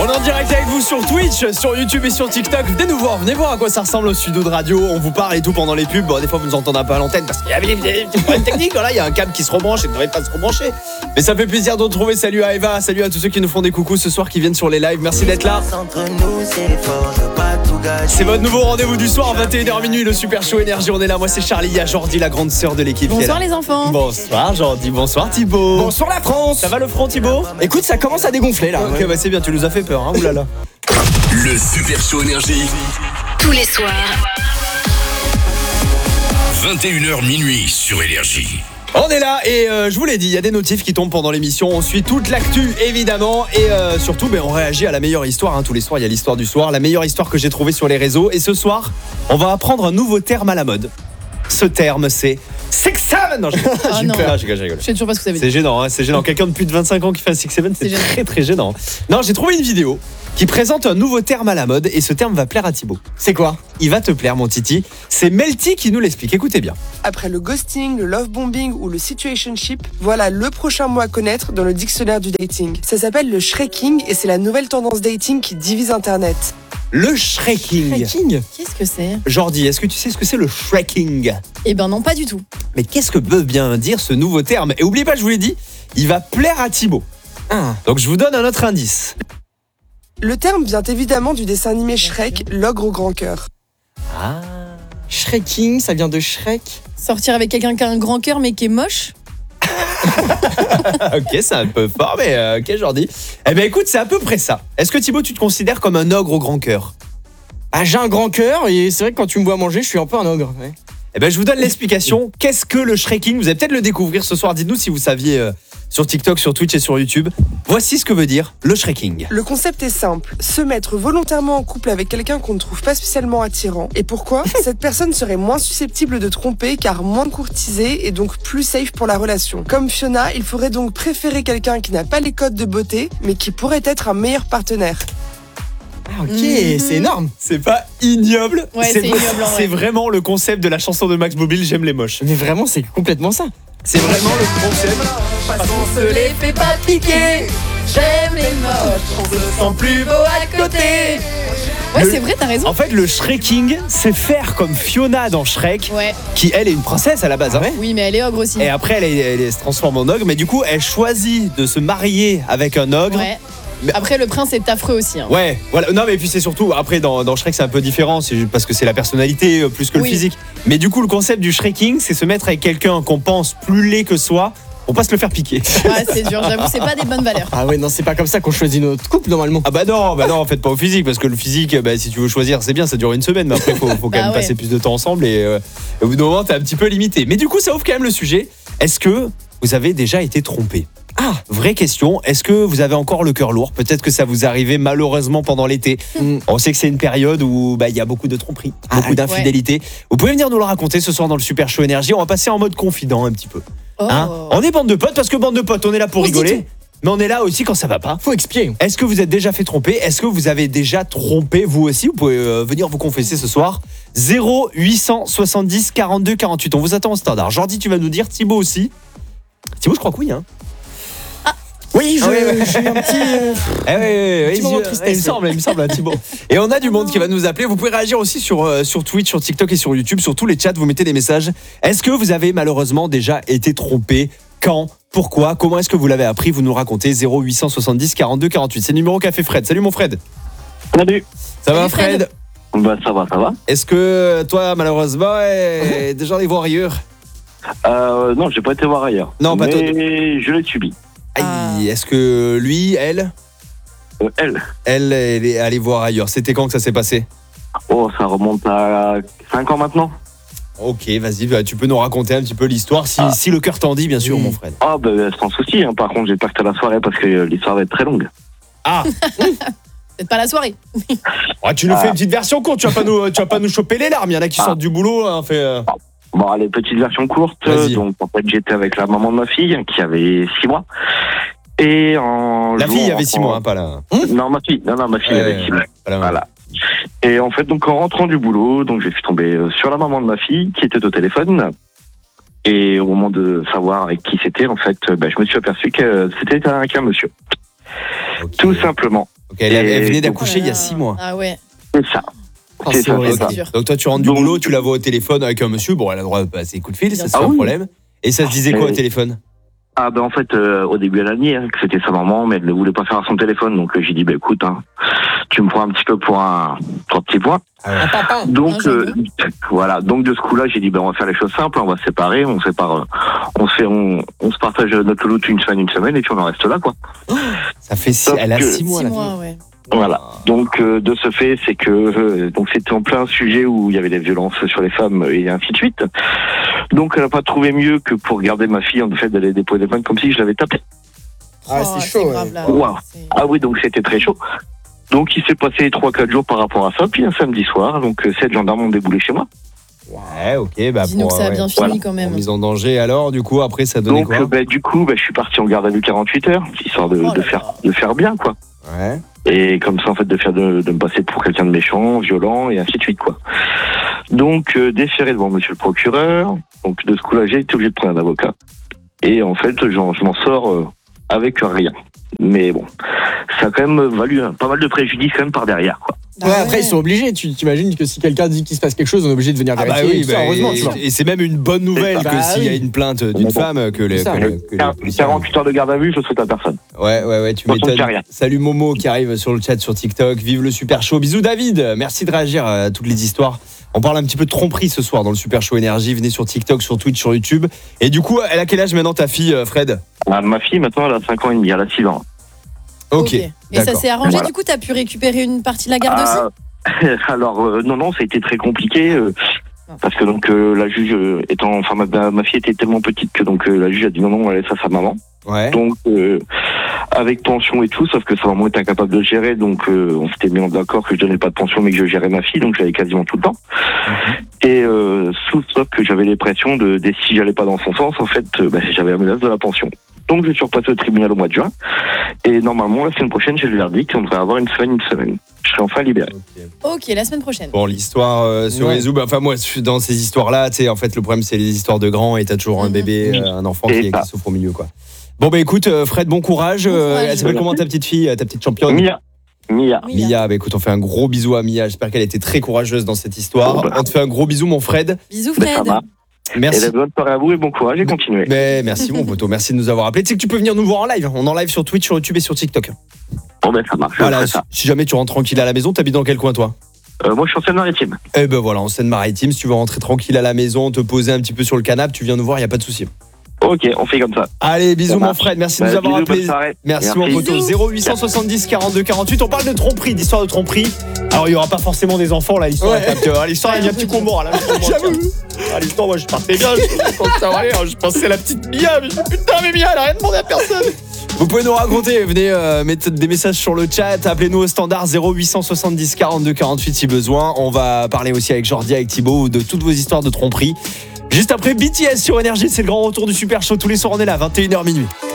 On est en direct avec vous sur Twitch, sur YouTube et sur TikTok. Venez nous voir, venez voir à quoi ça ressemble au studio de radio. On vous parle et tout pendant les pubs. Bon, des fois vous nous entendez un peu à l'antenne parce qu'il y avait des petits problèmes techniques. Voilà, il y a un câble qui se rebranche et ne devrait pas se rebrancher. Mais ça fait plaisir de retrouver. Salut à Eva, salut à tous ceux qui nous font des coucous ce soir, qui viennent sur les lives. Merci d'être là. C'est votre nouveau rendez-vous du soir, 21h minuit, le Super Show Énergie. On est là, moi c'est Charlie, il y a Jordi, la grande sœur de l'équipe. Bonsoir les enfants. Bonsoir Jordi, bonsoir Thibaut. Bonsoir la France. Ça va le front Thibaut? Écoute, ça commence à dégonfler là. Ok, bah c'est bien, tu nous as fait peur, hein, oulala. Le Super Show Énergie. Tous les soirs. 21h minuit sur Énergie. On est là et je vous l'ai dit, il y a des notifs qui tombent pendant l'émission. On suit toute l'actu évidemment et surtout on réagit à la meilleure histoire. Hein. Tous les soirs, il y a l'histoire du soir, la meilleure histoire que j'ai trouvée sur les réseaux. Et ce soir, on va apprendre un nouveau terme à la mode. Ce terme, c'est Six-Seven. Non, j'ai peur. Je rigole. Je sais toujours pas ce que ça veut dire. C'est gênant, hein, c'est gênant. Quelqu'un de plus de 25 ans qui fait un Six-Seven, c'est très très gênant. Non, j'ai trouvé une vidéo qui présente un nouveau terme à la mode et ce terme va plaire à Thibaut. C'est quoi? Il va te plaire mon Titi. C'est Melty qui nous l'explique. Écoutez bien. Après le ghosting, le love bombing ou le situationship, voilà le prochain mot à connaître dans le dictionnaire du dating. Ça s'appelle le shreking et c'est la nouvelle tendance dating qui divise Internet. Le shreking. Qu'est-ce que c'est? Jordi, est-ce que tu sais ce que c'est le shreking? Eh ben non, pas du tout. Mais qu'est-ce que veut bien dire ce nouveau terme? Et oubliez pas, je vous l'ai dit, il va plaire à Thibaut. Donc je vous donne un autre indice. Le terme vient évidemment du dessin animé Shrek, l'ogre au grand cœur. Ah. Shreking, ça vient de Shrek. Sortir avec quelqu'un qui a un grand cœur mais qui est moche? Ok, c'est un peu fort, mais ok Jordi. Eh bien écoute, c'est à peu près ça. Est-ce que Thibaut, tu te considères comme un ogre au grand cœur? Ah, j'ai un grand cœur et c'est vrai que quand tu me vois manger, je suis un peu un ogre. Ouais. Eh bien je vous donne l'explication. Qu'est-ce que le shreking? Vous allez peut-être le découvrir ce soir. Dites-nous si vous saviez sur TikTok, sur Twitch et sur YouTube. Voici ce que veut dire le shreking. Le concept est simple, se mettre volontairement en couple avec quelqu'un qu'on ne trouve pas spécialement attirant. Et pourquoi? Cette personne serait moins susceptible de tromper car moins courtisée et donc plus safe pour la relation. Comme Fiona, il faudrait donc préférer quelqu'un qui n'a pas les codes de beauté mais qui pourrait être un meilleur partenaire. Ah, ok, c'est énorme. C'est pas ignoble. Ouais, c'est ignoble, en vrai. C'est vraiment le concept de la chanson de Max Boublil, J'aime les moches. Mais vraiment, c'est complètement ça. C'est vraiment le concept. On se les fait pas piquer. J'aime les moches. On se sent plus beau à côté. Ouais, c'est vrai, t'as raison. En fait, le shreking, c'est faire comme Fiona dans Shrek, Ouais. qui elle est une princesse à la base. Hein. Oui, mais elle est ogre aussi. Et après, elle se transforme en ogre, mais du coup, elle choisit de se marier avec un ogre. Ouais. Mais- Après, le prince est affreux aussi. Hein. Ouais, voilà. Non, mais puis c'est surtout, après, dans Shrek, c'est un peu différent, c'est parce que c'est la personnalité plus que le Oui. physique. Mais du coup, le concept du shreking, c'est se mettre avec quelqu'un qu'on pense plus laid que soi pour pas se le faire piquer. Ouais, c'est dur, j'avoue, c'est pas des bonnes valeurs. Ah ouais, non, c'est pas comme ça qu'on choisit notre couple normalement. Ah bah non, en fait pas au physique, parce que le physique, si tu veux choisir, c'est bien, ça dure une semaine, mais après faut quand même ouais. passer plus de temps ensemble et au bout d'un moment t'es un petit peu limité. Mais du coup ça ouvre quand même le sujet. Est-ce que vous avez déjà été trompé? Ah, vraie question, est-ce que vous avez encore le cœur lourd? Peut-être que ça vous arrivait malheureusement pendant l'été. On sait que c'est une période où il y a beaucoup de tromperies, beaucoup d'infidélité. Vous pouvez venir nous le raconter ce soir dans le Super Show Énergie. On va passer en mode confident un petit peu. Oh. Hein, on est bande de potes, parce que bande de potes, on est là pour rigoler. Mais on est là aussi quand ça va pas. Faut expier. Est-ce que vous êtes déjà fait tromper? Est-ce que vous avez déjà trompé vous aussi? Vous pouvez venir vous confesser ce soir. 0870 42 48. On vous attend au standard. Jordi, tu vas nous dire, Thibaut aussi. Thibaut, je crois que oui. Hein. Oui, ouais. j'ai un petit. Petit moment de tristesse. il me semble, Thibaut. Et on a du monde qui va nous appeler. Vous pouvez réagir aussi sur Twitch, sur TikTok et sur YouTube, sur tous les chats. Vous mettez des messages. Est-ce que vous avez malheureusement déjà été trompé? Quand? Pourquoi? Comment est-ce que vous l'avez appris? Vous nous racontez. 0870 42 48. C'est le numéro qu'a fait Fred. Salut mon Fred. Salut. Ça va Salut, Fred. Bah ça va. Est-ce que toi, malheureusement, déjà les voir ailleurs? Non, j'ai pas été voir ailleurs. Non, pas mais toi. je l'ai subi. Aïe, est-ce que lui, elle Elle. elle est allée voir ailleurs? C'était quand que ça s'est passé? Oh, ça remonte à 5 ans maintenant. Ok, vas-y, tu peux nous raconter un petit peu l'histoire, si le cœur t'en dit, bien sûr, mon Fred. Ah, bah sans souci. Hein. Par contre, j'ai peur que la soirée parce que l'histoire va être très longue. Ah, Peut-être pas la soirée. tu nous fais une petite version courte, tu vas pas nous choper les larmes, il y en a qui sortent du boulot, hein, Bon, allez, petite version courte. Vas-y. Donc, en fait, j'étais avec la maman de ma fille qui avait 6 mois. Et en La jour, fille avait 6 mois, hein, pas la... Non, ma fille. Non, ma fille avait 6 mois. Pas la main. Voilà. Et en fait, donc en rentrant du boulot, donc j'ai pu tomber sur la maman de ma fille qui était au téléphone. Et au moment de savoir avec qui c'était, en fait, je me suis aperçu que c'était avec un monsieur. Okay. Tout simplement. Ok, elle venait donc, d'accoucher il y a 6 mois. Ah ouais. c'est ça. Oh, C'est ça, horrible. c'est ça. dur. Donc toi, tu rentres du Donc- boulot, tu la vois au téléphone avec un monsieur. Bon, elle a le droit de passer coup de fil, ça c'est Bien pas sûr. un problème. Et ça se disait quoi au téléphone? Ah ben en fait, au début elle a nié que c'était sa maman, mais elle ne voulait pas faire à son téléphone. Donc j'ai dit, écoute, tu me prends un petit peu pour un petit point. Un papin. Donc Ah, j'avoue. voilà, donc de ce coup-là, j'ai dit on va faire les choses simples, on va se séparer, on se partage notre louloute une semaine et puis on en reste là quoi. Ça fait Sauf elle a que- 6 mois 6 la mois, fille. ouais. Voilà. Donc de ce fait, c'est que donc c'était en plein sujet où il y avait des violences sur les femmes et ainsi de suite. Donc elle n'a pas trouvé mieux que pour garder ma fille en fait d'aller déposer plainte comme si je l'avais tapée. Ah, c'est chaud, grave, ouais. là. Wow. C'est- Ah oui, donc c'était très chaud. Donc il s'est passé 3-4 jours par rapport à ça, puis un samedi soir, donc 7 gendarmes ont déboulé chez moi. Ouais, ok, bah Dis-nous que ça a bien fini Voilà. quand même. mise en danger alors, du coup, après ça donnait Donc quoi? du coup, je suis parti en garde à vue 48 heures, histoire Oh là de faire bien quoi. Ouais. Et comme ça en fait de me passer pour quelqu'un de méchant, violent et ainsi de suite quoi. Donc déféré devant monsieur le procureur. Donc de ce coup-là, j'ai été obligé de prendre un avocat. Et en fait, je m'en sors avec rien. Mais bon, ça a quand même valu pas mal de préjudice quand même par derrière quoi. Ah Ouais, après, ils sont obligés. Tu t'imagines que si quelqu'un dit qu'il se passe quelque chose, on est obligé de venir Ah vérifier. bah oui, et tout ça, heureusement, tu vois. et c'est même une bonne nouvelle Bah que s'il y a oui. une plainte d'une Bon. femme que les, C'est ça. que les policiers- 48 heures de garde à vue, je souhaite à personne. Ouais, tu Dans son m'étonnes. carrière. Salut Momo qui arrive sur le chat sur TikTok. Vive le Super Show. Bisous David. Merci de réagir à toutes les histoires. On parle un petit peu de tromperie ce soir dans le Super Show Énergie. Venez sur TikTok, sur Twitch, sur YouTube. Et du coup, elle a quel âge maintenant ta fille, Fred? Ma fille maintenant elle a 5 ans et demi, elle a 6 ans. Ok. Et ça d'accord. s'est arrangé, Voilà. du coup, t'as pu récupérer une partie de la garde aussi? Alors non, ça a été très compliqué parce que donc la juge ma fille était tellement petite que donc la juge a dit non, elle laisse à sa maman. Ouais. Donc avec pension et tout, sauf que sa maman était incapable de gérer, donc on s'était mis en d'accord que je donnais pas de pension mais que je gérais ma fille, donc j'avais quasiment tout le temps. Et sauf que j'avais les pressions de si j'allais pas dans son sens, en fait, j'avais la menace de la pension. Donc je suis repassé au tribunal au mois de juin, et normalement la semaine prochaine j'ai le verdict, on devrait avoir une semaine. Je serai enfin libéré. Ok, la semaine prochaine. Bon, l'histoire se Ouais. résout. Enfin, moi, dans ces histoires-là, tu sais, en fait, le problème, c'est les histoires de grands et t'as toujours un bébé, un enfant Et qui ça. souffre au milieu, quoi. Bon, bah écoute, Fred, bon courage. Bon courage. Elle s'appelle comment ta petite fille, ta petite championne? Mia. Mia, bah écoute, on fait un gros bisou à Mia. J'espère qu'elle était très courageuse dans cette histoire. Oh, bah. On te fait un gros bisou, mon Fred. Bisous, Ça Fred. va. Et Merci. la bonne soirée à vous et bon courage et continuez. Mais merci, mon poteau. Merci de nous avoir appelés. Tu sais que tu peux venir nous voir en live. On est en live sur Twitch, sur YouTube et sur TikTok. Bon ça marche. je Voilà, ferai ça. si jamais tu rentres tranquille à la maison, t'habites dans quel coin, toi? Moi je suis en Seine-Maritime. Eh ben voilà, en Seine-Maritime. Si tu veux rentrer tranquille à la maison, te poser un petit peu sur le canapé, tu viens nous voir, il y a pas de souci. Ok, on fait comme ça. Allez, bisous Ça mon marche. Fred, merci de nous Bah, avoir bisous, bonne appelés. soirée. Merci Merci. mon poteau. Bisous. 0870 42 48. On parle de tromperie, d'histoire de tromperie. Alors il y aura pas forcément des enfants là, l'histoire. Ouais. L'histoire il y a un petit combo là. J'avoue. L'histoire, moi je partais bien. Je pensais à la petite Mia. Mais putain, mais Mia, elle a rien demandé à personne. Vous pouvez nous raconter, venez mettre des messages sur le chat, appelez-nous au standard 0870 42 48 si besoin. On va parler aussi avec Jordi, avec Thibaut de toutes vos histoires de tromperie. Juste après BTS sur Énergie, c'est le grand retour du Super Show tous les soirs, on est là, 21h minuit.